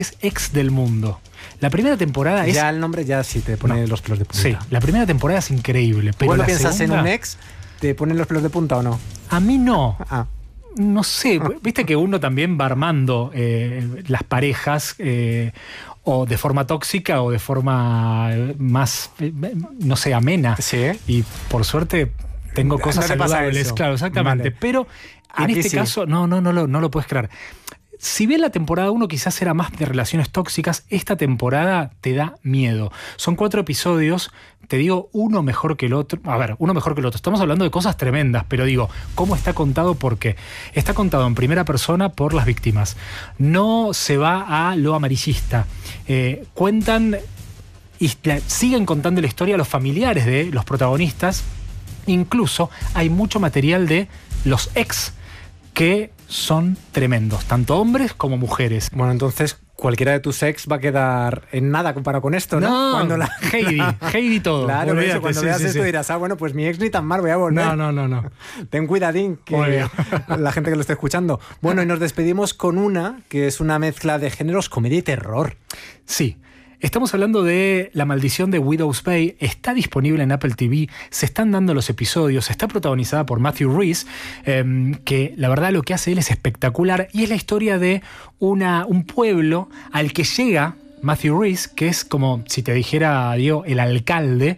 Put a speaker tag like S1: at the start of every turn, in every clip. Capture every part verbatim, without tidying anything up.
S1: es ex del mundo. La primera temporada es...
S2: Ya el nombre ya sí te pone no. los pelos de punta.
S1: Sí, la primera temporada es increíble, pero
S2: ¿Cuándo
S1: la
S2: piensas
S1: segunda...
S2: en un ex, te ponen los pelos de punta o no?
S1: A mí no.
S2: Ah.
S1: No sé, viste que uno también va armando eh, las parejas eh, o de forma tóxica o de forma más, eh, no sé, amena.
S2: Sí.
S1: Y por suerte tengo cosas
S2: no
S1: saludables, claro, exactamente. Vale. Pero en
S2: Aquí
S1: este
S2: sí.
S1: caso, no, no, no lo, no lo puedes creer. Si bien la temporada uno quizás era más de relaciones tóxicas, esta temporada te da miedo. Son cuatro episodios, te digo, uno mejor que el otro. A ver, uno mejor que el otro. Estamos hablando de cosas tremendas, pero digo, ¿cómo está contado? ¿Por qué? Está contado en primera persona por las víctimas. No se va a lo amarillista. Eh, cuentan y siguen contando la historia a los familiares de los protagonistas. Incluso hay mucho material de los ex que son tremendos, tanto hombres como mujeres.
S2: Bueno, entonces cualquiera de tus ex va a quedar en nada comparado con esto, ¿no?
S1: No,
S2: cuando la...
S1: Heidi, Heidi todo.
S2: Claro,
S1: Olvídate,
S2: eso, cuando
S1: sí,
S2: veas
S1: sí,
S2: esto
S1: sí.
S2: dirás, ah, bueno, pues mi ex ni tan mal, voy a volver.
S1: No, no, no, no.
S2: Ten cuidadín, que la gente que lo esté escuchando. Bueno, y nos despedimos con una que es una mezcla de géneros, comedia y terror.
S1: Sí. Estamos hablando de La maldición de Widow's Bay. Está disponible en Apple T V. Se están dando los episodios. Está protagonizada por Matthew Rhys, eh, que la verdad lo que hace él es espectacular. Y es la historia de una, un pueblo al que llega Matthew Rhys, que es como si te dijera, Diego, el alcalde.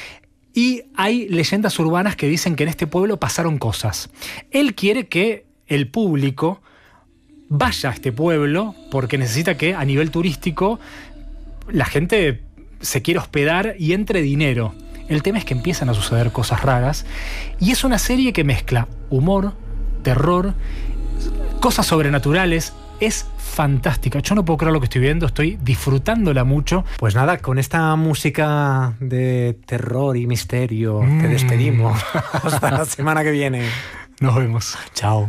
S1: Y hay leyendas urbanas que dicen que en este pueblo pasaron cosas. Él quiere que el público vaya a este pueblo porque necesita que a nivel turístico la gente se quiere hospedar y entre dinero. El tema es que empiezan a suceder cosas raras y es una serie que mezcla humor, terror, cosas sobrenaturales. Es fantástica. Yo no puedo creer lo que estoy viendo, estoy disfrutándola mucho.
S2: Pues nada, con esta música de terror y misterio mm. te despedimos. Hasta la semana que viene.
S1: Nos vemos.
S2: Chao.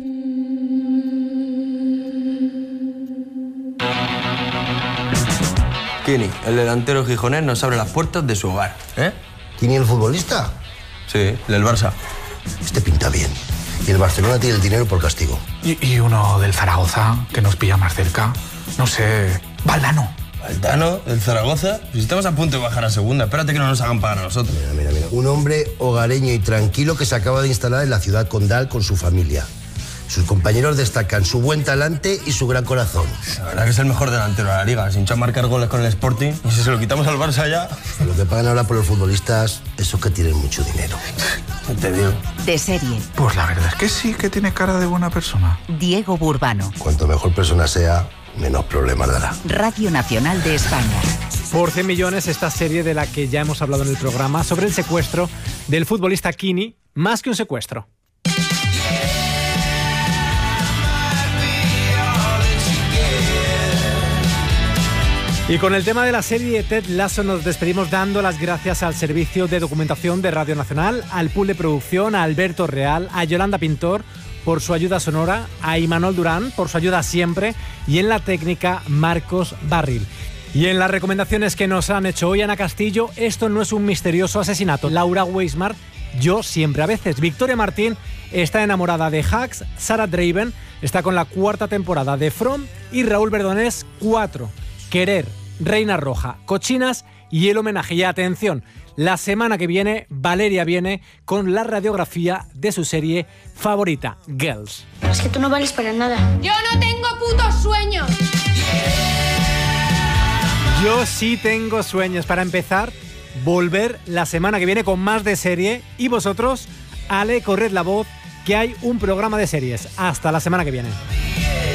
S3: Kini, el delantero gijonés, nos abre las puertas de su hogar, ¿eh?
S4: ¿Kini el futbolista?
S3: Sí, el del Barça.
S4: Este pinta bien. Y el Barcelona tiene el dinero por castigo.
S5: Y, y uno del Zaragoza, que nos pilla más cerca. No sé... Valdano.
S3: ¿Valdano? ¿Del Zaragoza? Pues estamos a punto de bajar a segunda. Espérate que no nos hagan pagar a nosotros.
S4: Mira, mira, mira. Un hombre hogareño y tranquilo que se acaba de instalar en la ciudad condal con su familia. Sus compañeros destacan su buen talante y su gran corazón.
S3: La verdad que es el mejor delantero de la liga. Se hinchó a marcar goles con el Sporting y si se lo quitamos al Barça ya...
S4: Lo que pagan ahora por los futbolistas, esos que tienen mucho dinero.
S3: No te digo.
S6: De serie.
S5: Pues la verdad es que sí, que tiene cara de buena persona.
S6: Diego Burbano.
S4: Cuanto mejor persona sea, menos problemas dará.
S6: Radio Nacional de España.
S2: Por cien millones, esta serie de la que ya hemos hablado en el programa sobre el secuestro del futbolista Kini, más que un secuestro. Y con el tema de la serie Ted Lasso nos despedimos dando las gracias al servicio de documentación de Radio Nacional, al pool de producción, a Alberto Real, a Yolanda Pintor por su ayuda sonora, a Imanol Durán por su ayuda siempre y en la técnica Marcos Barril. Y en las recomendaciones que nos han hecho hoy Ana Castillo, esto no es un misterioso asesinato. Laura Weismar, yo siempre a veces. Victoria Martín está enamorada de Hacks, Sarah Draven está con la cuarta temporada de From y Raúl Verdonés cuatro. Querer, Reina Roja, Cochinas y el homenaje. Y atención, la semana que viene Valeria viene con la radiografía de su serie favorita, Girls.
S7: Es que tú no vales para nada.
S8: ¡Yo no tengo putos sueños!
S2: Yo sí tengo sueños. Para empezar, volver la semana que viene con más de serie. Y vosotros, Ale, corred la voz, que hay un programa de series. Hasta la semana que viene.